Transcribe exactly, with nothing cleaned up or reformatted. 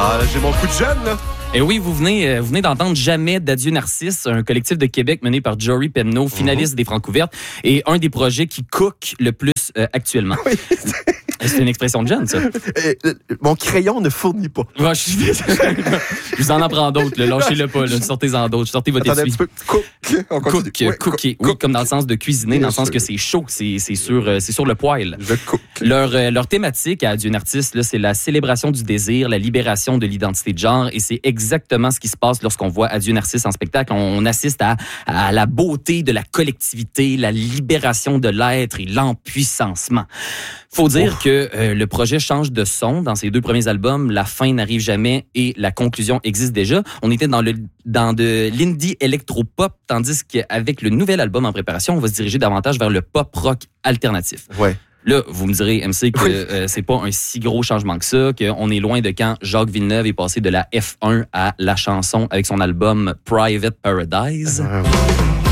Ah, là, j'ai mon coup de jeune, là. Et oui, vous venez, vous venez d'entendre Jamais d'Adieu Narcisse, un collectif de Québec mené par Jory Penneau, finaliste mm-hmm. des Francs ouvertes, et un des projets qui cook le plus euh, actuellement. Oui. C'est une expression de jeune, ça. Et, euh, mon crayon ne fournit pas. Ouais, je suis désolé. Je vous en en prends d'autres. Là. Lâchez-le pas. Là. Sortez-en d'autres. Sortez votre Attendez étui. Un petit peu. Cook. On cook. Ouais, cookie. Cook. Oui, comme dans le sens de cuisiner, dans le sens que c'est chaud. C'est, c'est, sur, euh, c'est sur le poêle. Je cook. Leur, euh, leur thématique à Adieu Narcisse, là, c'est la célébration du désir, la libération de l'identité de genre. Et c'est exactement ce qui se passe lorsqu'on voit Adieu Narcisse en spectacle. On, on assiste à, à la beauté de la collectivité, la libération de l'être et l'empuissancement. Faut dire Ouf. que euh, le projet change de son dans ses deux premiers albums. La fin n'arrive jamais et la conclusion existe déjà. On était dans le dans de l'indie électro-pop, tandis qu'avec le nouvel album en préparation, on va se diriger davantage vers le pop-rock alternatif. Ouais. Là, vous me direz, M C, que oui. euh, c'est pas un si gros changement que ça, qu'on est loin de quand Jacques Villeneuve est passé de la F un à la chanson avec son album Private Paradise. Euh,